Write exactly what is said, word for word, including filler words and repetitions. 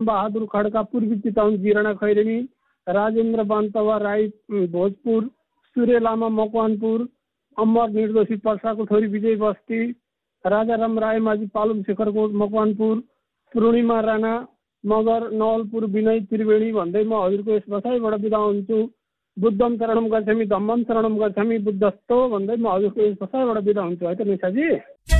बहादुर खड्का पूर्वी चितवन जिराना खैरेनी, राजेन्द्र बान्तवा राई भोजपुर, सूर्य लामा मकवानपुर, अमर निर्दोषी पर्साको छोरी विजय बस्ती, राजाराम राय माझी पालुङ शेखरकोट मकवानपुर, पूर्णिमा राणा मगर नवलपुर विनय त्रिवेणी भन्दै म हजुरको यस बसाइबाट बिदा हुन्छु। बुद्धम शरणम गच्छामि धम्मम शरणम गच्छामि बुद्धस्तो भन्दै म हजुरको यस बसाइबाट बिदा हुन्छु है त निशाजी।